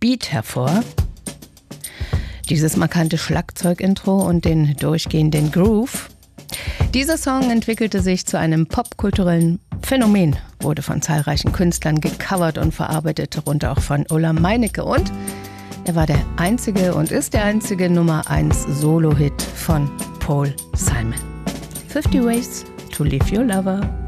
Beat hervor. Dieses markante Schlagzeugintro und den durchgehenden Groove. Dieser Song entwickelte sich zu einem popkulturellen Phänomen, wurde von zahlreichen Künstlern gecovert und verarbeitet, darunter auch von Ulla Meinecke. Und er war der einzige und ist der einzige Nummer 1 Solo-Hit von Paul Simon. 50 Ways to Leave Your Lover.